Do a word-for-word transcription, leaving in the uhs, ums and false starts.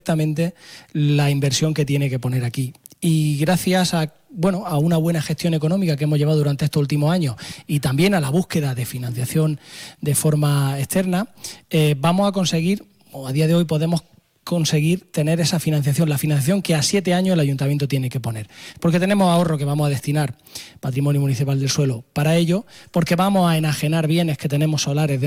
perfectamente la inversión que tiene que poner aquí. Y gracias a, bueno, a una buena gestión económica que hemos llevado durante estos últimos años y también a la búsqueda de financiación de forma externa, eh, vamos a conseguir, o a día de hoy podemos conseguir tener esa financiación, la financiación que a siete años el ayuntamiento tiene que poner. Porque tenemos ahorro que vamos a destinar, Patrimonio Municipal del Suelo, para ello, porque vamos a enajenar bienes que tenemos solares